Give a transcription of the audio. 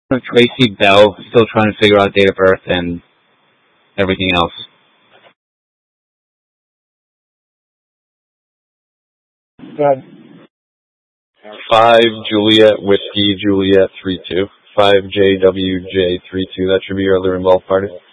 Tracy Bell, still trying to figure out date of birth and everything else. Go ahead. 5 Juliet Whiskey Juliet 32. 5JWJ 32. That should be your other involved party.